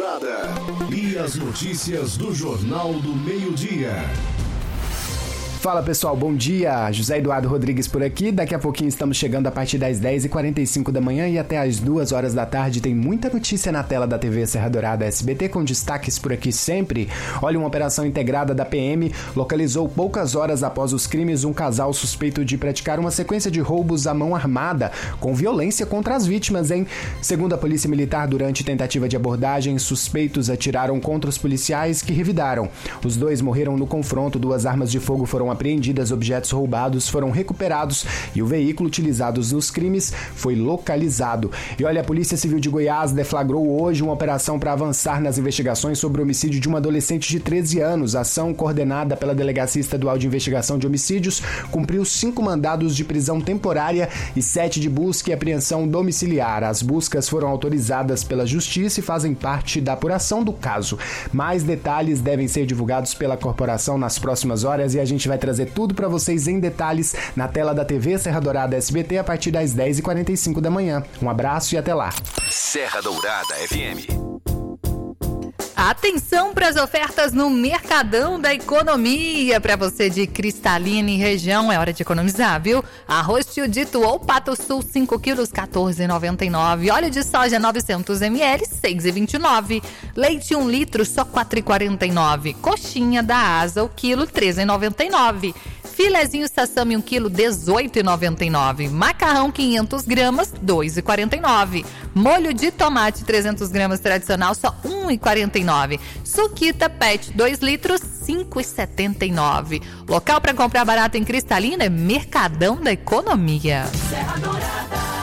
Dourada. E as notícias do Jornal do Meio-Dia. Fala pessoal, bom dia, José Eduardo Rodrigues por aqui, daqui a pouquinho estamos chegando a partir das 10h45 da manhã e até as 2 horas da tarde tem muita notícia na tela da TV Serra Dourada SBT com destaques por aqui sempre. Olha, uma operação integrada da PM localizou poucas horas após os crimes um casal suspeito de praticar uma sequência de roubos à mão armada com violência contra as vítimas, hein? Segundo a Polícia Militar, durante tentativa de abordagem, suspeitos atiraram contra os policiais que revidaram. Os dois morreram no confronto, 2 armas de fogo foram apreendidas, objetos roubados foram recuperados e o veículo utilizado nos crimes foi localizado. E olha, a Polícia Civil de Goiás deflagrou hoje uma operação para avançar nas investigações sobre o homicídio de uma adolescente de 13 anos. A ação, coordenada pela Delegacia Estadual de Investigação de Homicídios, cumpriu 5 mandados de prisão temporária e 7 de busca e apreensão domiciliar. As buscas foram autorizadas pela Justiça e fazem parte da apuração do caso. Mais detalhes devem ser divulgados pela corporação nas próximas horas e a gente vai trazer tudo para vocês em detalhes na tela da TV Serra Dourada SBT a partir das 10h45 da manhã. Um abraço e até lá. Serra Dourada FM. Atenção para as ofertas no Mercadão da Economia. Para você de Cristalina e região, é hora de economizar, viu? Arroz Tio Dito ou Pato Sul, 5 quilos, R$ 14,99. Óleo de soja, 900 ml, R$ 6,29. Leite 1 litro, só R$ 4,49. Coxinha da Asa, o quilo, R$ 13,99. Filezinho Sassami 1 kg, R$ 18,99. Macarrão 500 gramas, R$ 2,49. Molho de tomate 300 gramas tradicional, só R$ 1,49. Suquita Pet 2 litros, R$ 5,79. Local para comprar barato em Cristalina é Mercadão da Economia. Serra Dourada.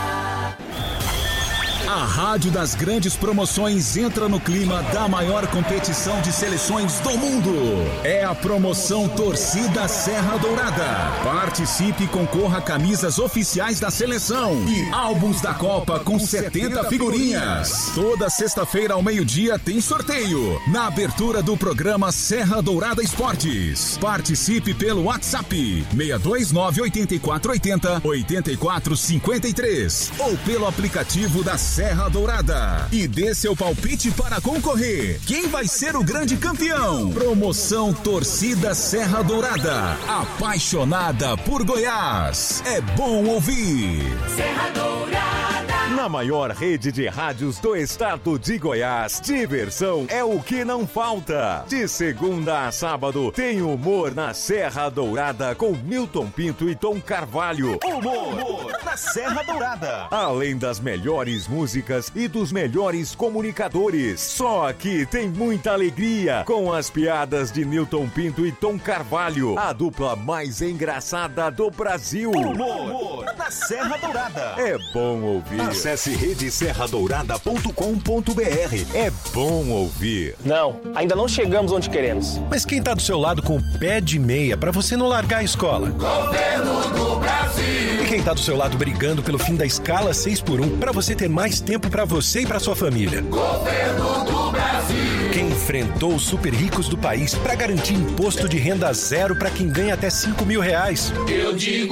A Rádio das Grandes Promoções entra no clima da maior competição de seleções do mundo. É a promoção Torcida Serra Dourada. Participe e concorra a camisas oficiais da seleção e álbuns da Copa com 70 figurinhas. Toda sexta-feira ao meio-dia tem sorteio na abertura do programa Serra Dourada Esportes. Participe pelo WhatsApp 629-8480-8453 ou pelo aplicativo da Serra Dourada e dê seu palpite para concorrer. Quem vai ser o grande campeão? Promoção Torcida Serra Dourada. Apaixonada por Goiás. É bom ouvir. Serra Dourada. Na maior rede de rádios do estado de Goiás, diversão é o que não falta. De segunda a sábado, tem humor na Serra Dourada com Milton Pinto e Tom Carvalho. Humor na Serra Dourada. Além das melhores músicas e dos melhores comunicadores. Só aqui tem muita alegria com as piadas de Milton Pinto e Tom Carvalho, a dupla mais engraçada do Brasil. Humor na Serra Dourada. É bom ouvir. Acesse redeserradourada.com.br. É bom ouvir. Não, ainda não chegamos onde queremos. Mas quem tá do seu lado com o pé de meia pra você não largar a escola? Governo do Brasil. E quem tá do seu lado brigando pelo fim da escala 6x1 pra você ter mais tempo pra você e pra sua família? Governo do Brasil. Quem enfrentou os super ricos do país pra garantir imposto de renda zero pra quem ganha até R$ 5.000? Eu digo